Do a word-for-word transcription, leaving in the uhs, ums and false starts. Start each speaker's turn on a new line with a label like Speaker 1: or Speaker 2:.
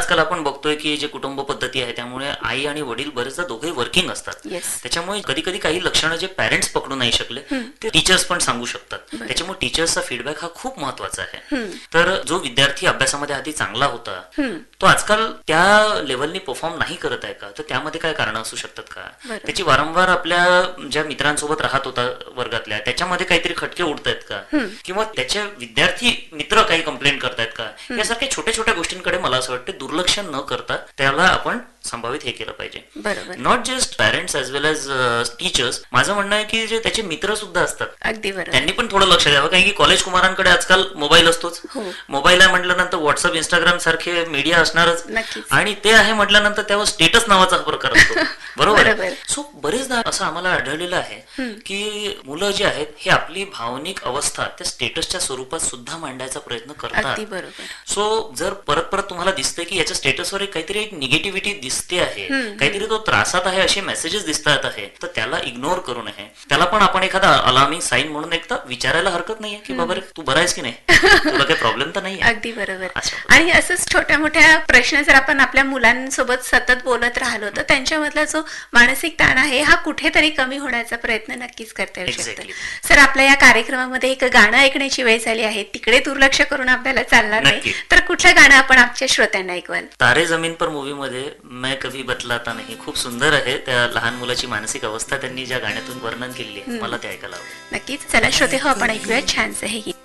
Speaker 1: आजकाल आपण बघतोय की जे कुटुंब पद्धती आहे त्यामुळे आई आणि वडील बरेचदा दोघे वर्किंग असतात. त्याच्यामुळे कधी कधी काही लक्षणं जे पॅरेंट्स पकडू नाही शकले ते टीचर्स पण सांगू शकतात. त्याच्यामुळे टीचर्सचा फीडबॅक हा खूप महत्वाचा आहे. तर जो विद्यार्थी अभ्यासामध्ये आधी चांगला होता तो आजकाल त्या लेवलनी परफॉर्म नाही करत आहे का, तर त्यामध्ये काय कारण असू शकतात का? त्याची वारंवार आपल्या ज्या मित्रांसोबत राहत होता वर्गातल्या त्याच्यामध्ये काहीतरी खटके उडतायत का, किंवा त्याचे विद्यार्थी मित्र काही कंप्लेंट करतायत का, यासारख्या छोट्या छोट्या गोष्टींकडे मला असं वाटतं दुर्लक्ष न करता त्याला आपण संभावित हे केलं पाहिजे. Not just parents age well age teachers. माझं म्हणणं आहे की जे त्याचे मित्र सुद्धा असतात त्यांनी पण थोडं लक्ष द्यावं, कारण की कॉलेज कुमारांकडे आजकाल मोबाईल असतोच. मोबाईल आहे म्हटल्यानंतर व्हॉट्सअप इंस्टाग्राम सारखे मीडिया असणारच, आणि ते आहे म्हटल्यानंतर त्यावर स्टेटस नावाचा प्रकार असतो. बरोबर. सो बरेचदा असं आम्हाला आढळलेलं आहे की मुलं जे आहेत हे आपली भावनिक अवस्था त्या स्टेटसच्या स्वरूपात सुद्धा मांडायचा प्रयत्न करतात. सो जर परत परत तुम्हाला दिसतंय की याच्या स्टेटसवर एक काहीतरी एक निगेटिव्हिटी दिसते आहे, काहीतरी तो त्रासात आहे असे मेसेजेस दिसतात आहे, तर त्याला इग्नोर करू नये. त्याला पण आपण एखादा अलार्मिंग साईन म्हणून एकदा विचारायला हरकत नाहीये की बाबा तू बरा आहेस की नाही, तुला काही प्रॉब्लेम तर नाही.
Speaker 2: अगदी बरोबर. आणि असंच छोट्या मोठ्या प्रश्न जर आपण आपल्या मुलांसोबत सतत बोलत राहिलो तर त्यांच्यामधला जो मानसिक ताण आहे हा कुठेतरी कमी होण्याचा प्रयत्न नक्कीच करता येऊ शकतो. सर, आपल्या या कार्यक्रमामध्ये एक गाणं ऐकण्याची वेळ झाली आहे, तिकडे दुर्लक्ष करून आपल्याला चालणार नाही, तर कुठलं गाणं आपण आमच्या श्रोत्यांना ऐकवाल?
Speaker 1: तारे जमीन पर मूवी मध्ये मैं कभी बतलाता नाही खूप सुंदर आहे. त्या लहान मुलाची मानसिक अवस्था त्यांनी ज्या गाण्यातून वर्णन केली आहे मला ते ऐकायला आवडेल.
Speaker 2: नक्कीच. चला श्रोते हो, आपण ऐकूया छानसं हे गीत.